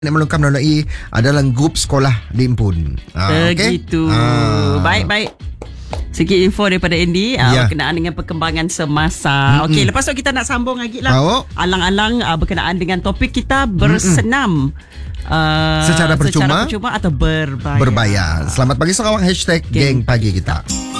Nak melengkap melalui dalam grup sekolah Limpun. Begitu. Baik. Sikit info daripada Andy berkenaan dengan perkembangan semasa. Okey, lepas tu kita nak sambung lagi lah. Alang-alang berkenaan dengan topik kita bersenam. Secara percuma atau berbayar. Selamat pagi Sarawak #geng pagi kita.